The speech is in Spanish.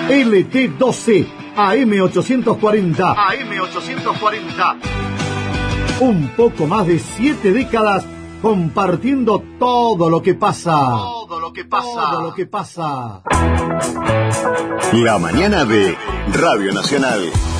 LT12 AM840. Un poco más de 7 décadas compartiendo todo lo que pasa. La mañana de Radio Nacional.